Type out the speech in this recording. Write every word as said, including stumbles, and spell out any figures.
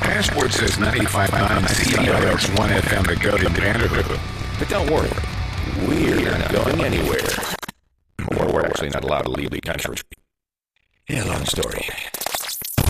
Passport says ninety-five point nine C R X one F M to go to Vanderbilt. But don't worry, we're not going anywhere. Or we're actually not allowed to leave the country. Yeah, long story.